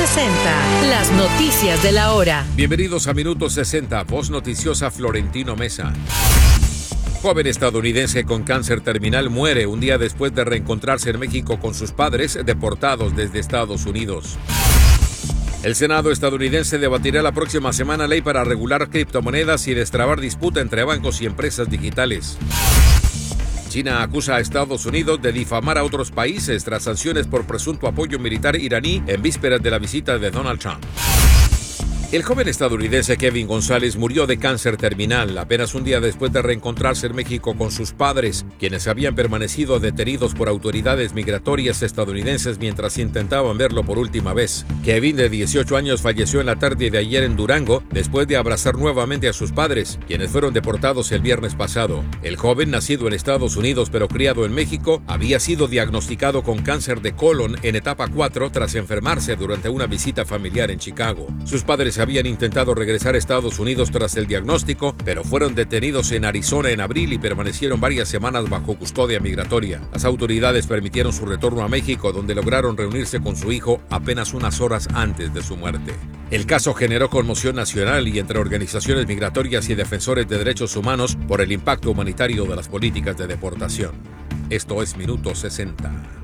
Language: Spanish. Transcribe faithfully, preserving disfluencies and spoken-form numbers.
sesenta, las noticias de la hora. Bienvenidos a Minuto sesenta, voz noticiosa Florentino Mesa. Joven estadounidense con cáncer terminal muere un día después de reencontrarse en México con sus padres deportados desde Estados Unidos. El Senado estadounidense debatirá la próxima semana ley para regular criptomonedas y destrabar disputa entre bancos y empresas digitales. China acusa a Estados Unidos de difamar a otros países tras sanciones por presunto apoyo militar iraní en vísperas de la visita de Donald Trump. El joven estadounidense Kevin González murió de cáncer terminal apenas un día después de reencontrarse en México con sus padres, quienes habían permanecido detenidos por autoridades migratorias estadounidenses mientras intentaban verlo por última vez. Kevin, de dieciocho años, falleció en la tarde de ayer en Durango después de abrazar nuevamente a sus padres, quienes fueron deportados el viernes pasado. El joven, nacido en Estados Unidos pero criado en México, había sido diagnosticado con cáncer de colon en etapa cuatro tras enfermarse durante una visita familiar en Chicago. Sus padres habían intentado regresar a Estados Unidos tras el diagnóstico, pero fueron detenidos en Arizona en abril y permanecieron varias semanas bajo custodia migratoria. Las autoridades permitieron su retorno a México, donde lograron reunirse con su hijo apenas unas horas antes de su muerte. El caso generó conmoción nacional y entre organizaciones migratorias y defensores de derechos humanos por el impacto humanitario de las políticas de deportación. Esto es Minuto sesenta.